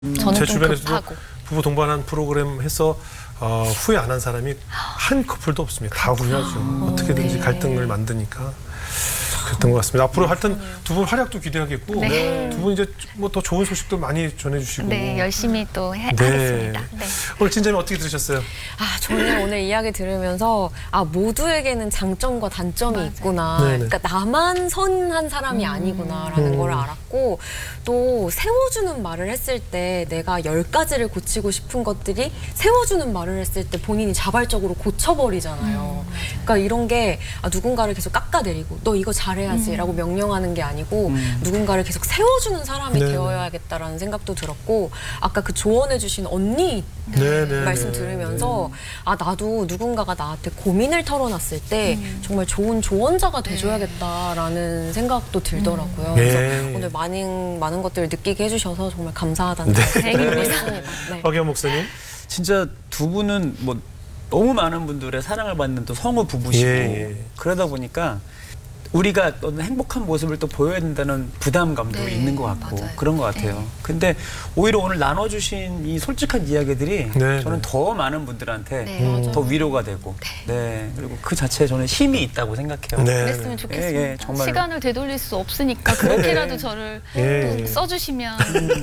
저는 제 좀 주변에서도 급하고. 부부 동반한 프로그램 해서 후회 안 한 사람이 한 커플도 없습니다. 다 후회하죠. 어떻게든지 네. 갈등을 만드니까. 그랬던 것 같습니다. 앞으로 하여튼 두 분 활약도 기대하겠고 네. 두 분 이제 뭐 더 좋은 소식도 많이 전해주시고. 네, 열심히 또 네. 하겠습니다. 네. 오늘 진짜님 어떻게 들으셨어요? 저는 오늘 이야기 들으면서 모두에게는 장점과 단점이 맞아요. 있구나. 네네. 그러니까 나만 선한 사람이 아니구나라는 걸 알았고 또 세워주는 말을 했을 때 내가 10가지를 고치고 싶은 것들이 세워주는 말을 했을 때 본인이 자발적으로 고쳐버리잖아요. 그러니까 이런 게 누군가를 계속 깎아내리고 너 이거 잘해야지라고 명령하는 게 아니고 누군가를 계속 세워주는 사람이 네네. 되어야겠다라는 생각도 들었고 아까 그 조언해주신 언니 네네. 말씀 들으면서 나도 누군가가 나한테 고민을 털어놨을 때 정말 좋은 조언자가 돼줘야겠다라는 생각도 들더라고요. 네. 그래서 오늘 많은 것들을 느끼게 해주셔서 정말 감사하다는 네. 생각이 있습니다. 네. 박영 목사님. 진짜 두 분은 뭐 너무 많은 분들의 사랑을 받는 또 성우 부부시고 예. 그러다 보니까 우리가 어떤 행복한 모습을 또 보여야 된다는 부담감도 네, 있는 것 같고 맞아요. 그런 것 같아요. 근데 오히려 오늘 나눠주신 이 솔직한 이야기들이 네, 저는 네. 더 많은 분들한테 네, 더 위로가 되고 네. 그리고 그 자체에 저는 힘이 있다고 생각해요. 네. 그랬으면 좋겠습니다. 예, 정말로. 시간을 되돌릴 수 없으니까 그렇게라도 저를 예. 또 써주시면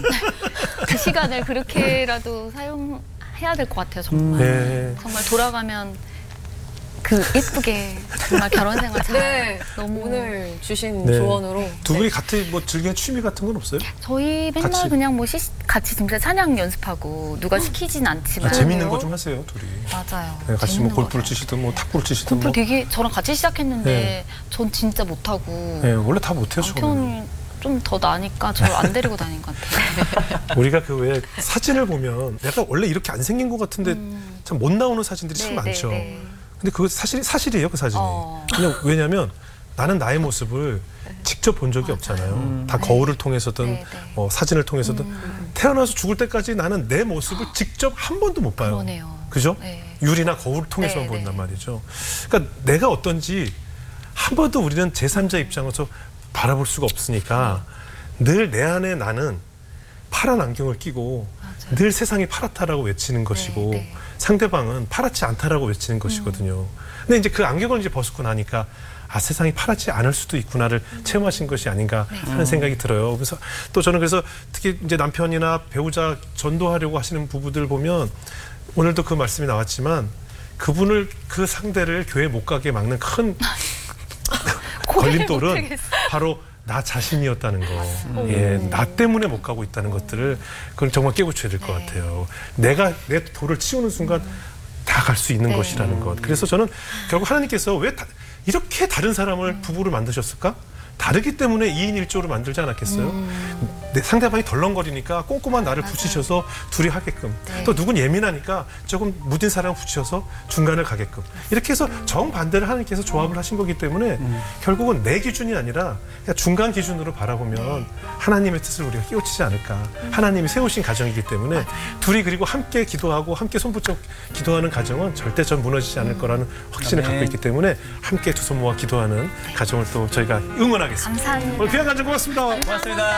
그 시간을 그렇게라도 사용해야 될 것 같아요. 정말. 네. 정말 돌아가면 그 예쁘게 정말 결혼 생활 잘 네. 너무 오늘 주신 네. 조언으로 두 분이 같이 뭐 즐기는 취미 같은 건 없어요? 저희 맨날 같이. 그냥 뭐 같이 진짜 찬양 연습하고 누가 시키진 않지만 재밌는 거 좀 하세요, 둘이. 맞아요. 네, 같이 뭐 재밌는 골프를 거 치시든 뭐 탁구를 치시든 골프 뭐. 되게 저랑 같이 시작했는데 네. 전 진짜 못하고 네, 원래 다 못해요, 저는. 남편이 좀 더 나니까 저를 안 데리고 다닌 것 같아요. 우리가 그 왜 사진을 보면 내가 원래 이렇게 안 생긴 것 같은데 참 못 나오는 사진들이 참 많죠. 네. 근데 그거 사실이에요, 그 사진이. 어. 왜냐면 나는 나의 모습을 직접 본 적이 없잖아요. 다 거울을 통해서든 네, 네. 뭐 사진을 통해서든 태어나서 죽을 때까지 나는 내 모습을 직접 한 번도 못 봐요. 그러네요. 그죠? 네. 유리나 거울을 통해서만 네, 본단 네. 말이죠. 그러니까 내가 어떤지 한 번도 우리는 제3자 입장에서 바라볼 수가 없으니까 늘 내 안에 나는 파란 안경을 끼고 늘 세상이 파랗다라고 외치는 것이고 네. 상대방은 파랗지 않다라고 외치는 것이거든요. 근데 이제 그 안경을 이제 벗고 나니까 세상이 파랗지 않을 수도 있구나를 체험하신 것이 아닌가 하는 생각이 들어요. 그래서 또 저는 그래서 특히 이제 남편이나 배우자 전도하려고 하시는 부부들 보면 오늘도 그 말씀이 나왔지만 그분을 그 상대를 교회 못 가게 막는 큰 걸림돌은 못하겠어. 바로 나 자신이었다는 거. 예, 나 때문에 못 가고 있다는 것들을 그건 정말 깨우쳐야 될 것 같아요. 내가 내 돌을 치우는 순간 다 갈 수 있는 네. 것이라는 것. 그래서 저는 결국 하나님께서 왜 이렇게 다른 사람을 부부를 만드셨을까? 다르기 때문에 2인 1조로 만들지 않았겠어요? 내 상대방이 덜렁거리니까 꼼꼼한 나를 붙이셔서 둘이 하게끔. 네. 또 누군 예민하니까 조금 무딘 사람을 붙이셔서 중간을 가게끔. 이렇게 해서 정반대를 하나님께서 조합을 하신 거기 때문에 결국은 내 기준이 아니라 그냥 중간 기준으로 바라보면 하나님의 뜻을 우리가 깨우치지 않을까. 하나님이 세우신 가정이기 때문에 둘이 그리고 함께 기도하고 함께 손붙여 기도하는 가정은 절대 전 무너지지 않을 거라는 확신을 아멘. 갖고 있기 때문에 함께 두 손 모아 기도하는 가정을 또 저희가 응원하겠습니다. 감사합니다. 오늘 귀한 간증 고맙습니다. 고맙습니다.